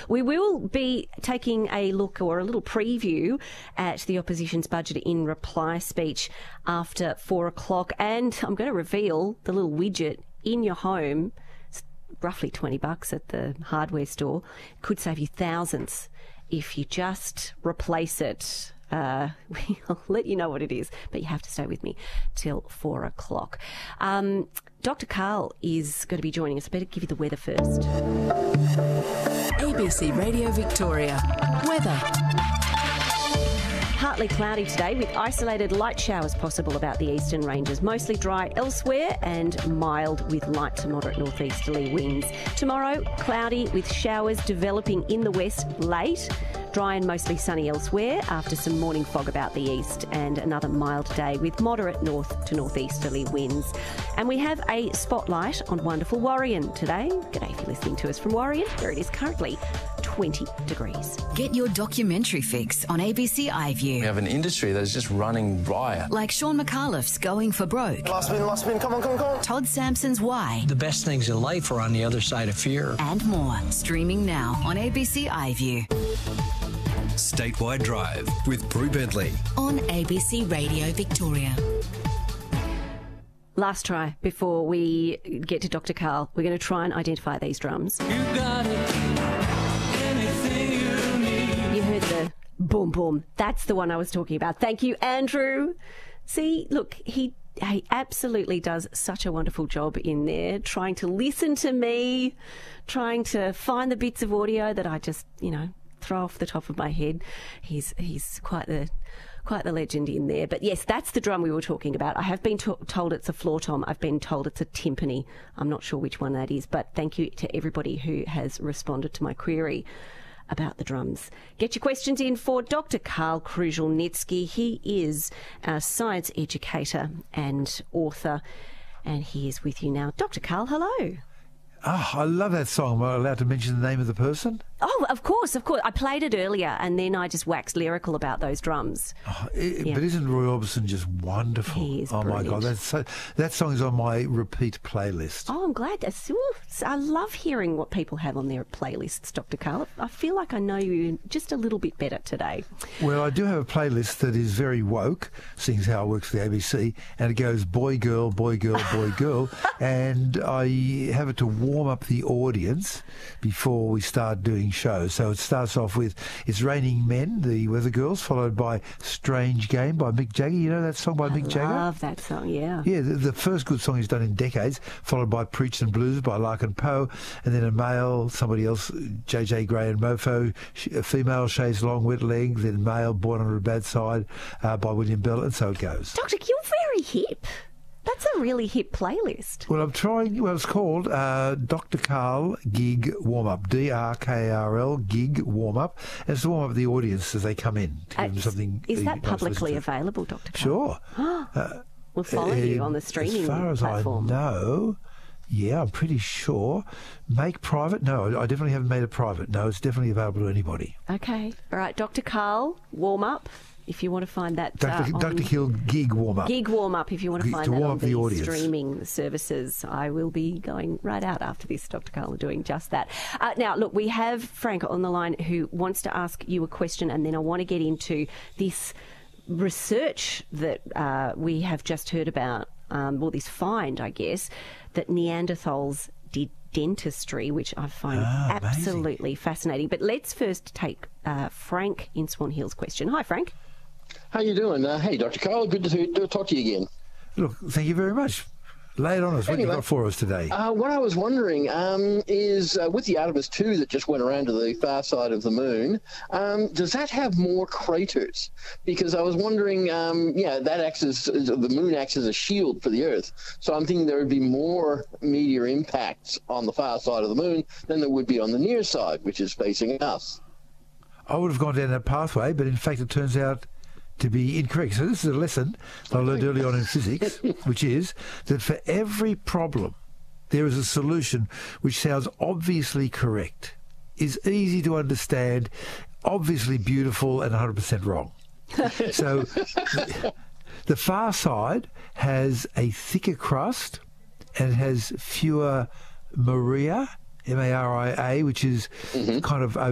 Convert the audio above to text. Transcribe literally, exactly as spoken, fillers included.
We will be taking a look or a little preview at the opposition's budget in reply speech after four o'clock. And I'm going to reveal the little widget in your home. It's roughly twenty bucks at the hardware store. Could save you thousands if you just replace it. Uh, I'll let you know what it is, but you have to stay with me till four o'clock. Um, Doctor Karl is going to be joining us. I better give you the weather first. A B C Radio Victoria. Weather. Partly cloudy today with isolated light showers possible about the eastern ranges. Mostly dry elsewhere and mild with light to moderate northeasterly winds. Tomorrow, cloudy with showers developing in the west late. Dry and mostly sunny elsewhere after some morning fog about the east, and another mild day with moderate north to northeasterly winds. And we have a spotlight on wonderful Warrion today. G'day if you're listening to us from Warrion, where it is currently twenty degrees. Get your documentary fix on A B C iView. We have an industry that is just running riot. Like Sean McAuliffe's Going for Broke. Last spin, last spin, come on, come on, come on. Todd Sampson's Why. The best things in life are on the other side of fear. And more. Streaming now on A B C iView. Statewide Drive with Brew Bentley. On A B C Radio Victoria. Last try before we get to Doctor Karl. We're going to try and identify these drums. You got it. Anything you need. You heard the boom, boom. That's the one I was talking about. Thank you, Andrew. See, look, he... He absolutely does such a wonderful job in there, trying to listen to me, trying to find the bits of audio that I just, you know, throw off the top of my head. He's he's quite the quite the legend in there. But yes, that's the drum we were talking about. I have been to- told it's a floor tom. I've been told it's a timpani. I'm not sure which one that is, but thank you to everybody who has responded to my query about the drums. Get your questions in for Doctor Karl Kruszelnicki. He is a science educator and author, and he is with you now. Doctor Karl, hello. Oh, I love that song. Am I allowed to mention the name of the person? Oh, of course, of course. I played it earlier, and then I just waxed lyrical about those drums. Oh, it, Yeah. But isn't Roy Orbison just wonderful? He is Oh, my brilliant. God. That's so, that song is on my repeat playlist. Oh, I'm glad. That's, ooh, I love hearing what people have on their playlists, Doctor Karl. I feel like I know you just a little bit better today. Well, I do have a playlist that is very woke, seeing as how it works for the A B C, and it goes boy, girl, boy, girl, boy, girl, and I have it to warm up the audience before we start doing shows. So it starts off with It's Raining Men, the Weather Girls, followed by Strange Game by Mick Jagger. You know that song by I Mick Jagger? love that song, yeah. Yeah, the, the first good song he's done in decades, followed by Preach and Blues by Larkin Poe, and then a male, somebody else, J J Gray and Mofo, sh- a female, Shays Long Wet Leg, then male, Born on a Bad Side uh, by William Bell, and so it goes. Doctor, you're very hip. That's a really hip playlist. Well, I'm trying, well, it's called uh, Doctor Karl Gig Warm-Up, D R K R L, Gig Warm-Up, and it's to warm up the audience as they come in, to give them Uh, something. Is uh, that nice to publicly listen to. available, Doctor Karl? Sure. uh, We'll follow you on the streaming As far as platform. I know, yeah, I'm pretty sure. Make private? No, I definitely haven't made it private. No, it's definitely available to anybody. Okay. All right, Doctor Karl, warm up. If you want to find that, Doctor uh, Doctor on Hill Gig Warm-Up. Gig warm up. If you want to Gig- find to that warm on up the the audience. streaming services, I will be going right out after this. Doctor Karl doing just that. Uh, now, look, we have Frank on the line who wants to ask you a question, and then I want to get into this research that uh, we have just heard about. Um, well, this find, I guess, that Neanderthals did dentistry, which I find Ah, amazing. absolutely fascinating. But let's first take uh, Frank in Swan Hill's question. Hi, Frank. How you doing? Uh, hey, Doctor Karl, good to, to talk to you again. Look, thank you very much. Lay it on us. What Anyway. you got for us today? Uh, what I was wondering um, is, uh, with the Artemis two that just went around to the far side of the moon, um, does that have more craters? Because I was wondering, um, yeah, that acts as, the moon acts as a shield for the Earth. So I'm thinking there would be more meteor impacts on the far side of the moon than there would be on the near side, which is facing us. I would have gone down that pathway, but in fact it turns out to be incorrect. So this is a lesson that I learned early on in physics, which is that for every problem there is a solution which sounds obviously correct, is easy to understand, obviously beautiful, and one hundred percent wrong. So the far side has a thicker crust and it has fewer Maria, M A R I A, which is mm-hmm. kind of